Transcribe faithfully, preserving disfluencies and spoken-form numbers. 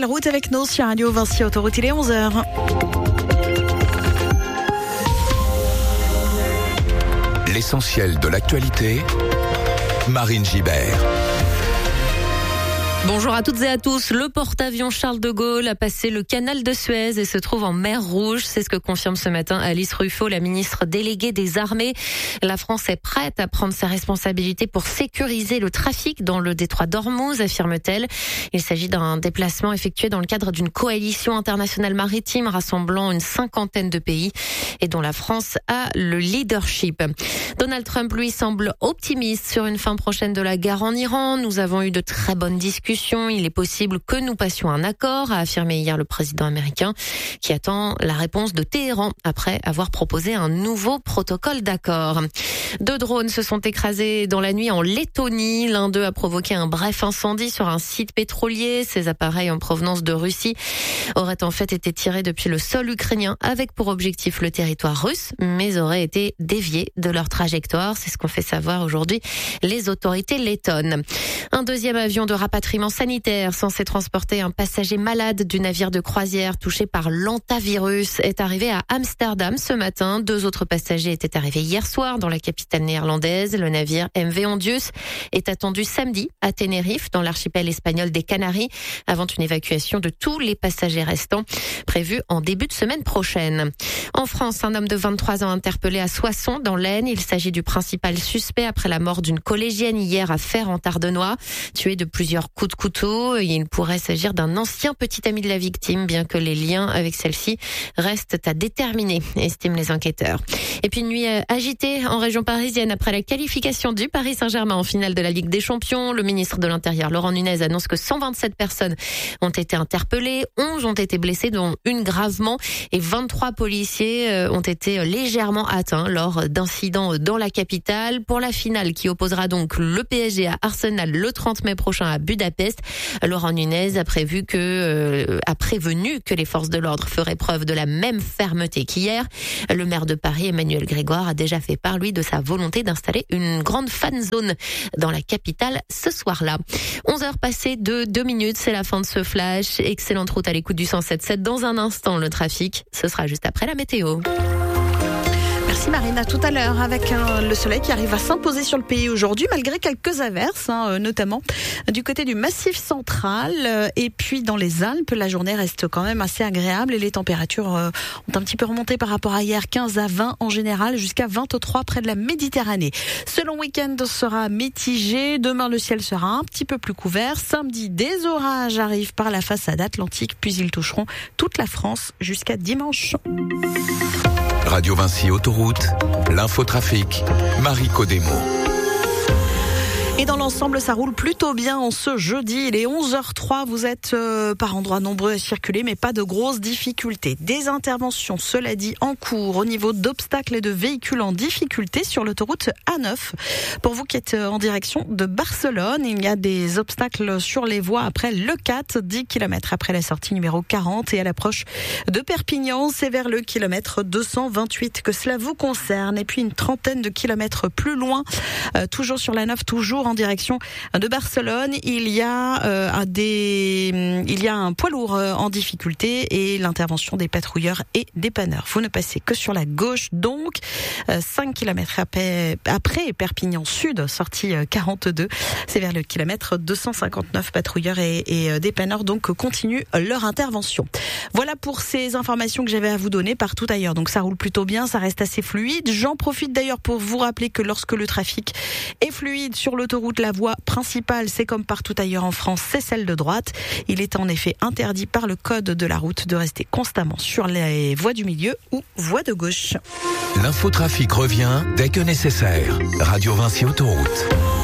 route avec nous sur Radio Vinci Autoroute, il est onze heures. L'essentiel de l'actualité, Marine Gibert. Bonjour à toutes et à tous. Le porte-avions Charles de Gaulle a passé le canal de Suez et se trouve en mer Rouge. C'est ce que confirme ce matin Alice Ruffo, la ministre déléguée des Armées. La France est prête à prendre ses responsabilités pour sécuriser le trafic dans le détroit d'Ormuz, affirme-t-elle. Il s'agit d'un déplacement effectué dans le cadre d'une coalition internationale maritime rassemblant une cinquantaine de pays et dont la France a le leadership. Donald Trump, lui, semble optimiste sur une fin prochaine de la guerre en Iran. Nous avons eu de très bonnes discussions. Il est possible que nous passions un accord, a affirmé hier le président américain, qui attend la réponse de Téhéran après avoir proposé un nouveau protocole d'accord. Deux drones se sont écrasés dans la nuit en Lettonie. L'un d'eux a provoqué un bref incendie sur un site pétrolier. Ces appareils en provenance de Russie auraient en fait été tirés depuis le sol ukrainien avec pour objectif le territoire russe, mais auraient été déviés de leur trajectoire. C'est ce qu'ont fait savoir aujourd'hui les autorités lettonnes. Un deuxième avion de rapatriement sanitaire censé transporter un passager malade du navire de croisière touché par l'hantavirus est arrivé à Amsterdam ce matin. Deux autres passagers étaient arrivés hier soir dans la capitale néerlandaise. Le navire M V Ondius est attendu samedi à Tenerife, dans l'archipel espagnol des Canaries, avant une évacuation de tous les passagers restants prévue en début de semaine prochaine. En France, un homme de vingt-trois ans interpellé à Soissons dans l'Aisne. Il s'agit du principal suspect après la mort d'une collégienne hier à Fère-en-Tardenois, tuée de plusieurs coups de couteau. Il pourrait s'agir d'un ancien petit ami de la victime, bien que les liens avec celle-ci restent à déterminer, estiment les enquêteurs. Et puis une nuit agitée en région parisienne après la qualification du Paris Saint-Germain en finale de la Ligue des Champions. Le ministre de l'Intérieur, Laurent Nunez, annonce que cent vingt-sept personnes ont été interpellées, onze ont été blessées, dont une gravement, et vingt-trois policiers ont été légèrement atteints lors d'incidents dans la capitale. Pour la finale qui opposera donc le P S G à Arsenal le trente mai prochain à Budapest, Laurent Nunez a prévu que, euh, a prévenu que les forces de l'ordre feraient preuve de la même fermeté qu'hier. Le maire de Paris, Emmanuel Grégoire, a déjà fait part, lui, de sa volonté d'installer une grande fan zone dans la capitale ce soir-là. onze heures passées de deux minutes, c'est la fin de ce flash. Excellente route à l'écoute du cent sept sept. Dans un instant, le trafic, ce sera juste après la météo. Merci Marine, à tout à l'heure avec un, le soleil qui arrive à s'imposer sur le pays aujourd'hui malgré quelques averses, hein, notamment du côté du Massif central euh, et puis dans les Alpes. La journée reste quand même assez agréable et les températures euh, ont un petit peu remonté par rapport à hier, quinze à vingt en général, jusqu'à vingt-trois près de la Méditerranée. Ce long week-end sera mitigé, demain le ciel sera un petit peu plus couvert, samedi des orages arrivent par la façade atlantique puis ils toucheront toute la France jusqu'à dimanche. Radio Vinci Autoroute, l'infotrafic, Marie Codemo. Et dans l'ensemble, ça roule plutôt bien en ce jeudi. Il est onze heures trois. Vous êtes euh, par endroits nombreux à circuler, mais pas de grosses difficultés. Des interventions, cela dit, en cours au niveau d'obstacles et de véhicules en difficulté sur l'autoroute A neuf. Pour vous qui êtes en direction de Barcelone, il y a des obstacles sur les voies après le quatre, dix kilomètres après la sortie numéro quarante et à l'approche de Perpignan. C'est vers le kilomètre deux cent vingt-huit que cela vous concerne. Et puis une trentaine de kilomètres plus loin, euh, toujours sur la neuf, toujours en direction de Barcelone, il y a euh, des, il y a un poids lourd euh, en difficulté et l'intervention des patrouilleurs et des dépanneurs. Vous ne passez que sur la gauche, donc euh, cinq kilomètres après, après Perpignan Sud, sortie euh, quarante-deux, c'est vers le kilomètre deux cent cinquante-neuf. Patrouilleurs et, et euh, dépanneurs donc continuent leur intervention. Voilà pour ces informations que j'avais à vous donner partout ailleurs. Donc ça roule plutôt bien, ça reste assez fluide. J'en profite d'ailleurs pour vous rappeler que lorsque le trafic est fluide sur l'autoroute, la voie principale, c'est comme partout ailleurs en France, c'est celle de droite. Il est en effet interdit par le code de la route de rester constamment sur les voies du milieu ou voies de gauche. L'infotrafic revient dès que nécessaire. Radio Vinci Autoroute.